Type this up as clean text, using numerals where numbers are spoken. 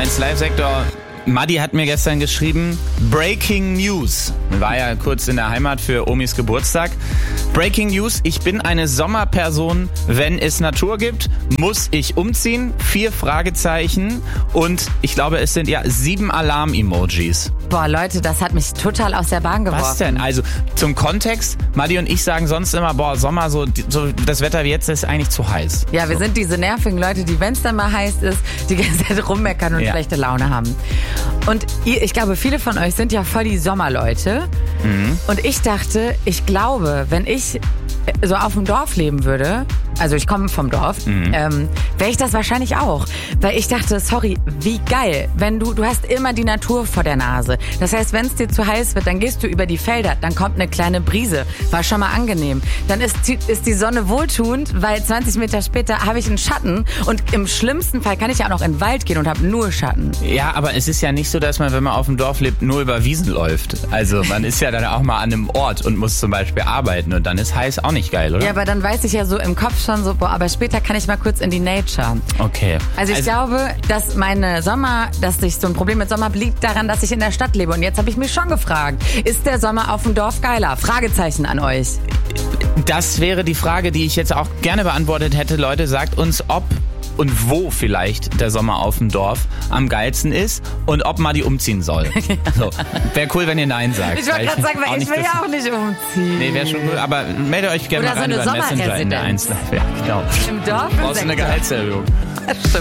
1 Live-Sektor. Madi hat mir gestern geschrieben, Breaking News. War ja kurz in der Heimat für Omis Geburtstag. Breaking News, ich bin eine Sommerperson, wenn es Natur gibt, muss ich umziehen. 4 Fragezeichen und ich glaube, es sind 7 Alarm-Emojis. Boah, Leute, das hat mich total aus der Bahn geworfen. Was denn? Also zum Kontext, Madi und ich sagen sonst immer, Sommer, so das Wetter wie jetzt ist eigentlich zu heiß. Ja, wir sind diese nervigen Leute, die, wenn es dann mal heiß ist, die ganze Zeit rummeckern und schlechte Laune haben. Und ich glaube, viele von euch sind ja voll die Sommerleute. Mhm. Und ich dachte, ich glaube, wenn ich so auf dem Dorf leben würde, also ich komme vom Dorf, wäre ich das wahrscheinlich auch. Weil ich dachte, sorry, wie geil, wenn du hast immer die Natur vor der Nase. Das heißt, wenn es dir zu heiß wird, dann gehst du über die Felder, dann kommt eine kleine Brise, war schon mal angenehm. Dann ist die Sonne wohltuend, weil 20 Meter später habe ich einen Schatten und im schlimmsten Fall kann ich ja auch noch in den Wald gehen und habe nur Schatten. Ja, aber es ist ja nicht so, dass man, wenn man auf dem Dorf lebt, nur über Wiesen läuft. Also man ist ja dann auch mal an einem Ort und muss zum Beispiel arbeiten und dann ist heiß auch nicht geil, oder? Ja, aber dann weiß ich ja so im Kopf schon so, aber später kann ich mal kurz in die Nature. Okay. Also ich glaube, dass dass ich so ein Problem mit Sommer liegt daran, dass ich in der Stadt lebe. Und jetzt habe ich mich schon gefragt, ist der Sommer auf dem Dorf geiler? Fragezeichen an euch. Das wäre die Frage, die ich jetzt auch gerne beantwortet hätte. Leute, sagt uns, ob und wo vielleicht der Sommer auf dem Dorf am geilsten ist und ob Madi umziehen soll. So. Wäre cool, wenn ihr Nein sagt. Ich wollte gerade sagen, weil ich will ja auch nicht umziehen. Nee, wäre schon cool, aber meldet euch gerne mal rein über den Messenger in der 1 Live. Ja, genau. Im Dorf? Brauchst du eine Gehaltserhöhung.